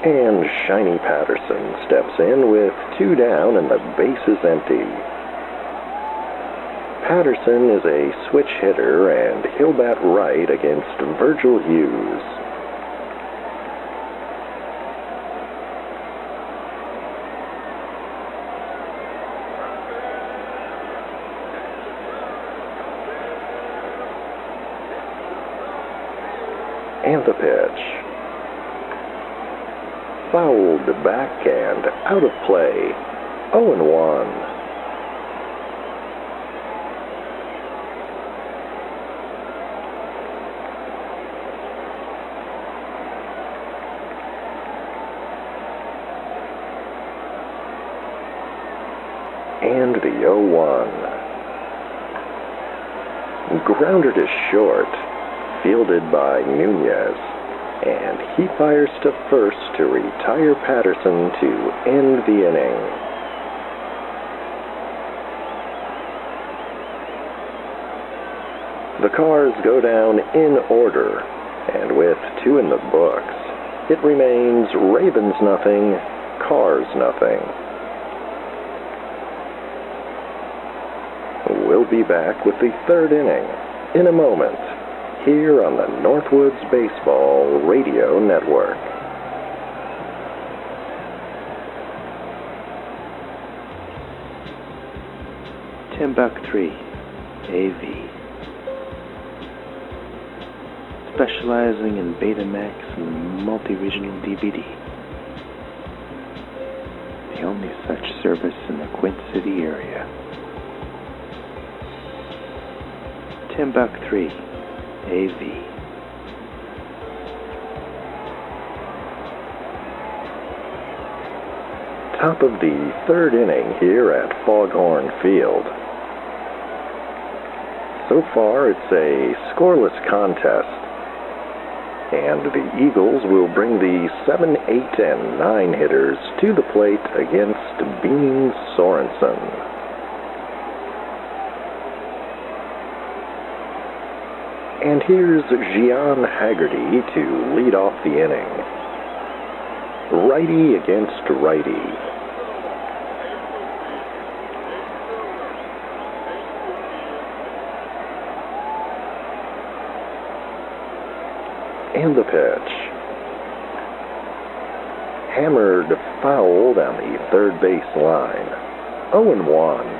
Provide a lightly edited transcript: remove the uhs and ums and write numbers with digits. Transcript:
And Shiny Patterson steps in with 2 down and the base is empty. Patterson is a switch hitter and he'll bat right against Virgil Hughes. And the pitch. Fouled back and out of play. 0-1. And the 0-1. Grounded to short, fielded by Nunez, and he fires to first to retire Patterson to end the inning. The Cars go down in order, and with 2 in the books, it remains Ravens nothing, Cars nothing. We'll be back with the 3rd inning in a moment here on the Northwoods Baseball Radio Network. Timbuk3 AV, specializing in Betamax and multi-regional DVD. The only such service in the Quint City area. Timbuk3 AV. Top of the 3rd inning here at Foghorn Field. So far, it's a scoreless contest, and the Eagles will bring the 7, 8, and 9 hitters to the plate against Bean Sorensen. And here's Gian Haggerty to lead off the inning. Righty against righty. And the pitch. Hammered foul down the 3rd base line. 0-1.